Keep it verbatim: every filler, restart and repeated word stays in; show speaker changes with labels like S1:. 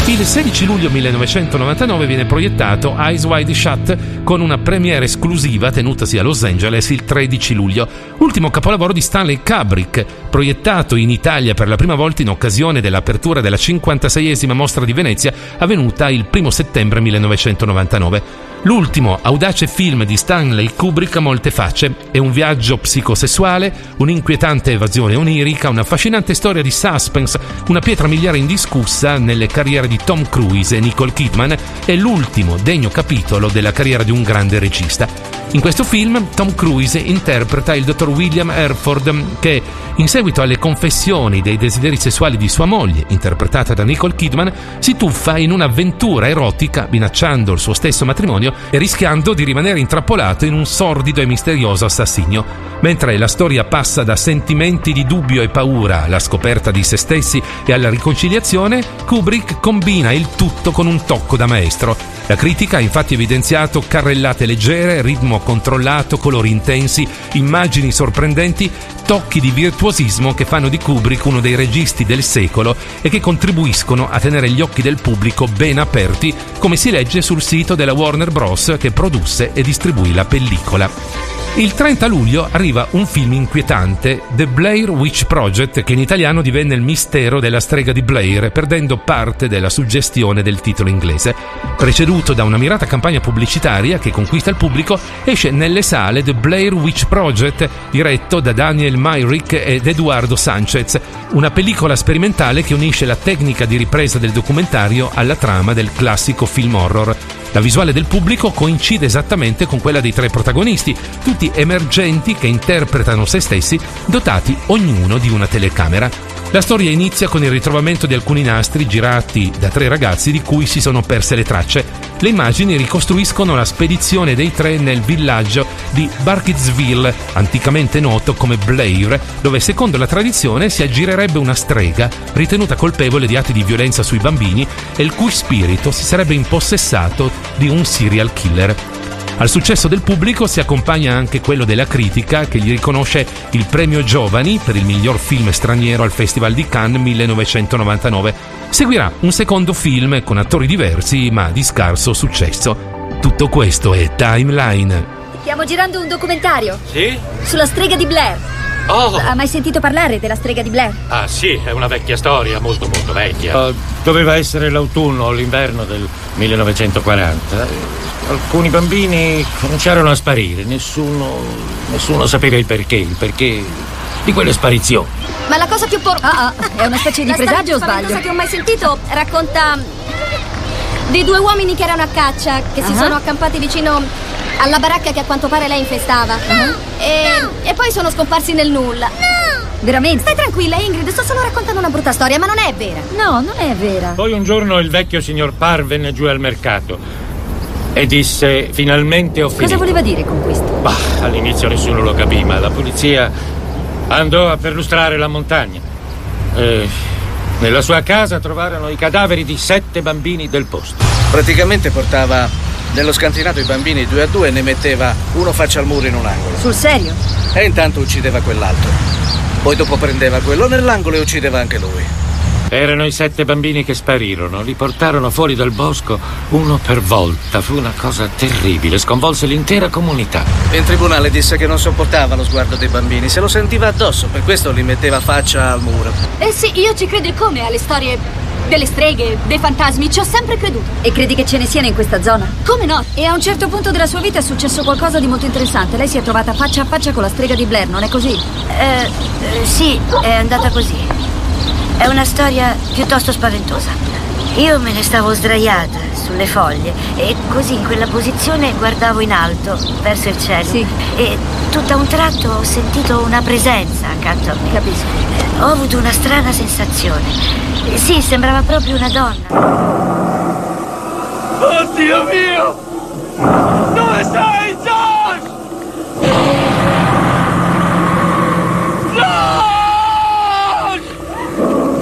S1: Il sedici luglio millenovecentonovantanove viene proiettato Eyes Wide Shut con una premiere esclusiva tenutasi a Los Angeles il tredici luglio, ultimo capolavoro di Stanley Kubrick, proiettato in Italia per la prima volta in occasione dell'apertura della cinquantaseiesima Mostra di Venezia avvenuta il primo settembre millenovecentonovantanove. L'ultimo audace film di Stanley Kubrick a molte facce. È un viaggio psicosessuale, un'inquietante evasione onirica, una affascinante storia di suspense, una pietra miliare indiscussa nelle carriere di Tom Cruise e Nicole Kidman e l'ultimo degno capitolo della carriera di un grande regista. In questo film Tom Cruise interpreta il dottor William Herford che, in seguito alle confessioni dei desideri sessuali di sua moglie, interpretata da Nicole Kidman, si tuffa in un'avventura erotica minacciando il suo stesso matrimonio e rischiando di rimanere intrappolato in un sordido e misterioso assassinio. Mentre la storia passa da sentimenti di dubbio e paura alla scoperta di se stessi e alla riconciliazione, Kubrick combina il tutto con un tocco da maestro. La critica ha infatti evidenziato carrellate leggere, ritmo controllato, colori intensi, immagini sorprendenti, tocchi di virtuosismo che fanno di Kubrick uno dei registi del secolo e che contribuiscono a tenere gli occhi del pubblico ben aperti, come si legge sul sito della Warner Bros. Che produsse e distribuì la pellicola. Il trenta luglio arriva un film inquietante, The Blair Witch Project, che in italiano divenne Il mistero della strega di Blair, perdendo parte della suggestione del titolo inglese. Preceduto da una mirata campagna pubblicitaria che conquista il pubblico, esce nelle sale The Blair Witch Project, diretto da Daniel Myrick ed Eduardo Sanchez, una pellicola sperimentale che unisce la tecnica di ripresa del documentario alla trama del classico film horror. La visuale del pubblico coincide esattamente con quella dei tre protagonisti, tutti emergenti che interpretano se stessi, dotati ognuno di una telecamera. La storia inizia con il ritrovamento di alcuni nastri girati da tre ragazzi di cui si sono perse le tracce. Le immagini ricostruiscono la spedizione dei tre nel villaggio di Burkittsville, anticamente noto come Blair, dove secondo la tradizione si aggirerebbe una strega ritenuta colpevole di atti di violenza sui bambini e il cui spirito si sarebbe impossessato di un serial killer. Al successo del pubblico si accompagna anche quello della critica, che gli riconosce il premio Giovani per il miglior film straniero al Festival di Cannes millenovecentonovantanove. Seguirà un secondo film con attori diversi ma di scarso successo. Tutto questo è Timeline.
S2: Stiamo girando un documentario.
S3: Sì?
S2: Sulla strega di Blair.
S3: Oh!
S2: Ha mai sentito parlare della strega di Blair?
S3: Ah sì, è una vecchia storia, molto molto vecchia. Uh, doveva essere l'autunno o l'inverno del millenovecentoquaranta. Alcuni bambini cominciarono a sparire, nessuno nessuno sapeva il perché, il perché di quelle sparizioni.
S2: Ma la cosa più por... Ah, ah, è una specie di
S4: la
S2: presagio o
S4: sbaglio? La
S2: sbaglio?
S4: cosa che ho mai sentito racconta dei due uomini che erano a caccia, che uh-huh. si sono accampati vicino alla baracca che a quanto pare lei infestava.
S2: No,
S4: e,
S2: no.
S4: e poi sono scomparsi nel nulla.
S2: No! Veramente?
S4: Stai tranquilla, Ingrid, sto solo raccontando una brutta storia, ma non è vera.
S2: No, non è vera.
S3: Poi un giorno il vecchio signor Parr venne giù al mercato e disse: finalmente ho finito.
S2: Cosa voleva dire con questo?
S3: Bah, all'inizio nessuno lo capì, ma la polizia andò a perlustrare la montagna. E nella sua casa trovarono i cadaveri di sette bambini del posto.
S5: Praticamente portava nello scantinato i bambini due a due e ne metteva uno faccia al muro in un angolo.
S2: Sul serio?
S5: E intanto uccideva quell'altro. Poi dopo prendeva quello nell'angolo e uccideva anche lui.
S3: Erano i sette bambini che sparirono, li portarono fuori dal bosco uno per volta. Fu una cosa terribile, sconvolse l'intera comunità.
S5: In tribunale disse che non sopportava lo sguardo dei bambini, se lo sentiva addosso, per questo li metteva faccia al muro.
S4: Eh sì, io ci credo come alle storie delle streghe, dei fantasmi, ci ho sempre creduto.
S2: E credi che ce ne siano in questa zona?
S4: Come no?
S2: E a un certo punto della sua vita è successo qualcosa di molto interessante. Lei si è trovata faccia a faccia con la strega di Blair, non è così?
S6: Eh, eh sì, è andata così. È una storia piuttosto spaventosa. Io me ne stavo sdraiata sulle foglie e così in quella posizione guardavo in alto verso il cielo.
S2: Sì.
S6: E tutto a un tratto ho sentito una presenza accanto a me.
S2: Capisco.
S6: Ho avuto una strana sensazione. Sì, sembrava proprio una donna.
S3: Oddio mio!